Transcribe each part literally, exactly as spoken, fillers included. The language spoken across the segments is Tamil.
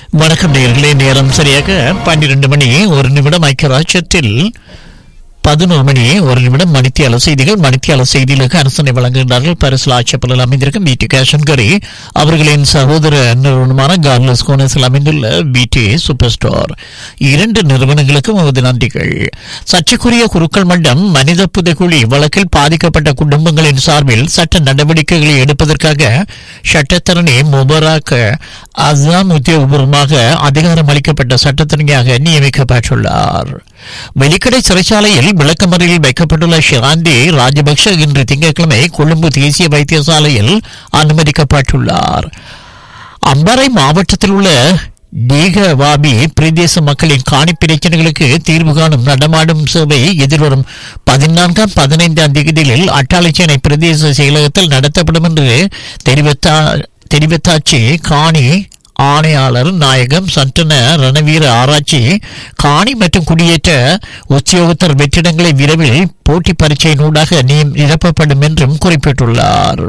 வணக்கம் நேயர்களே, நேரம் சரியாக பன்னிரண்டு மணி ஒரு நிமிடம். ஐக்கிய ராஜ்யத்தில் பதினோரு மணி ஒரு நிமிடம். மணித்தியால செய்திகள். மணித்தியால செய்திகளுக்கு அரசனை வழங்குகின்றார்கள் பரிசுல ஆட்சப்பலில் அமைந்திருக்கும் பிடி கேஷன்கரி அவர்களின் சகோதர நிறுவனமான கார்லஸ் கோனஸில் அமைந்துள்ள பிடி சூப்பர் ஸ்டோர். இரண்டு நிறுவனங்களுக்கும் நமது நன்றிகள். சர்ச்சைக்குரிய குருக்கள் மன்றம் மனித புதைக்குழி வழக்கில் பாதிக்கப்பட்ட குடும்பங்களின் சார்பில் சட்ட நடவடிக்கைகளை எடுப்பதற்காக சட்டத்தரணி முபராக் அசாம் உத்தியோகபூர்வமாக அதிகாரம் அளிக்கப்பட்ட சட்டத்தரணியாக நியமிக்கப்பட்டுள்ளார். வெலிக்கடை சிறைச்சாலையில் விளக்கமறியலில் வைக்கப்பட்டுள்ள ஷிராந்தி ராஜபக்ஷ இன்று திங்கட்கிழமை கொழும்பு தேசிய வைத்தியசாலையில் அனுமதிக்கப்பட்டுள்ளார். அம்பாறை மாவட்டத்தில் உள்ள டீகவாபி பிரதேச மக்களின் காணி பிரச்சனைகளுக்கு தீர்வு காணும் நடமாடும் சேவை எதிர்வரும் பதினான்காம் பதினைந்தாம் தேதியில் அட்டாளச்சேனை பிரதேச செயலகத்தில் நடத்தப்படும் என்று தெரிவித்தா தெரிவித்தாச்சு காணி ஆணையாளர் நாயகம் சட்டன ரணவீர ஆராய்ச்சி. காணி மற்றும் குடியேற்ற உத்தியோகத்தர் வெற்றிடங்களை விரைவில் போட்டி பரீட்சையினூடாக நிரப்பப்படும் என்றும் குறிப்பிட்டுள்ளார்.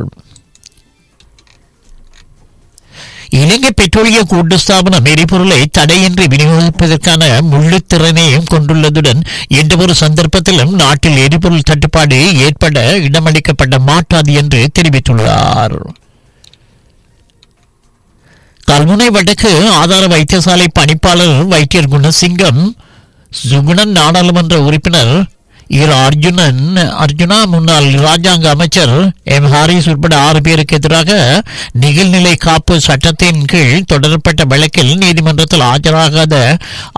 இலங்கை பெட்ரோலிய கூட்டு ஸ்தாபனம் எரிபொருளை தடையின்றி விநியோகிப்பதற்கான முழுத்திறனையும் கொண்டுள்ளதுடன் எந்தவொரு சந்தர்ப்பத்திலும் நாட்டில் எரிபொருள் தட்டுப்பாடு ஏற்பட இடமளிக்கப்பட மாட்டாது என்று தெரிவித்துள்ளார். கல்முனை வடக்கு ஆதார வைத்தியசாலை பணிப்பாளர் வைத்தியர் குணசிங்கம் சுகுணன் நாடாளுமன்ற உறுப்பினர் இரு அர்ஜுனன் அர்ஜுனா முன்னாள் இராஜாங்க அமைச்சர் எம் ஹாரிஸ் உட்பட ஆறு பேருக்கு எதிராக நிகழ்நிலை காப்பு சட்டத்தின் கீழ் தொடரப்பட்ட வழக்கில் நீதிமன்றத்தில் ஆஜராகாத